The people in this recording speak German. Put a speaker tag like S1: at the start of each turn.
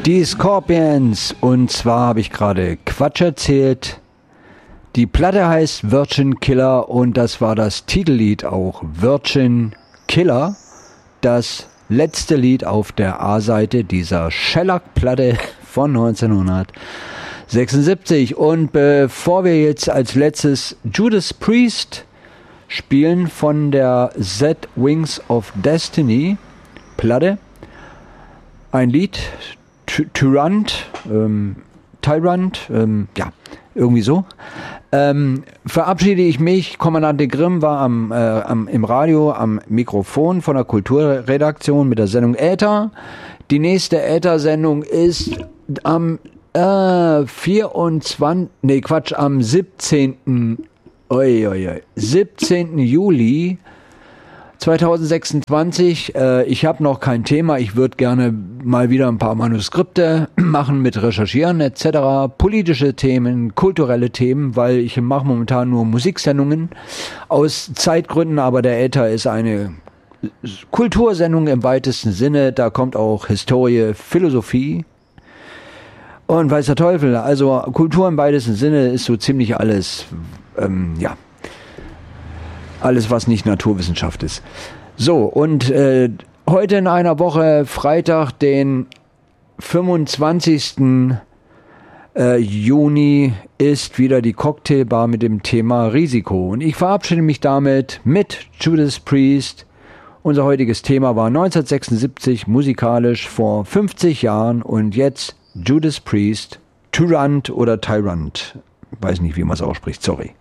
S1: Die Scorpions. Und zwar habe ich gerade Quatsch erzählt. Die Platte heißt Virgin Killer und das war das Titellied auch. Virgin Killer. Das letzte Lied auf der A-Seite dieser Shellac-Platte von 1976. Und bevor wir jetzt als letztes Judas Priest spielen von der Z Wings of Destiny Platte, ein Lied, Tyrant, ja, irgendwie so, verabschiede ich mich. Kommandante Grimm war im Radio am Mikrofon von der Kulturredaktion mit der Sendung Äther. Die nächste Äther-Sendung ist am 17. Juli 2026. Ich habe noch kein Thema. Ich würde gerne mal wieder ein paar Manuskripte machen mit Recherchieren etc. Politische Themen, kulturelle Themen, weil ich mache momentan nur Musiksendungen aus Zeitgründen, aber der Äther ist eine Kultursendung im weitesten Sinne. Da kommt auch Historie, Philosophie und weiß der Teufel. Also Kultur im weitesten Sinne ist so ziemlich alles, ja. Alles, was nicht Naturwissenschaft ist. So, und heute in einer Woche, Freitag, den 25. Juni, ist wieder die Cocktailbar mit dem Thema Risiko. Und ich verabschiede mich damit mit Judas Priest. Unser heutiges Thema war 1976, musikalisch vor 50 Jahren. Und jetzt Judas Priest, Tyrant oder Tyrant. Weiß nicht, wie man es ausspricht, sorry.